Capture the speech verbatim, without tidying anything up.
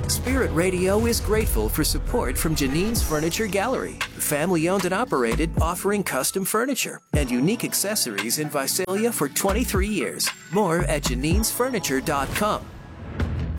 Spirit Radio is grateful for support from Janine's Furniture Gallery, family-owned and operated, offering custom furniture and unique accessories in Visalia for twenty-three years. More at janines furniture dot com.